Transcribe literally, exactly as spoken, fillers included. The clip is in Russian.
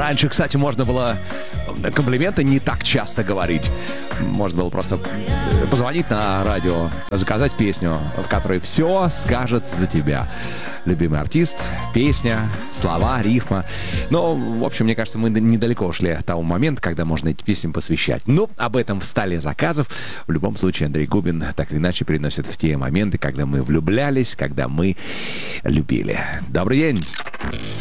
Раньше, кстати, можно было комплименты не так часто говорить. Можно было просто позвонить на радио, заказать песню, в которой все скажет за тебя. Любимый артист, песня, слова, рифма. Но, в общем, мне кажется, мы недалеко ушли от того момента, когда можно эти песни посвящать. Ну, об этом в столе заказов. В любом случае, Андрей Губин так или иначе переносит в те моменты, когда мы влюблялись, когда мы любили. Добрый день!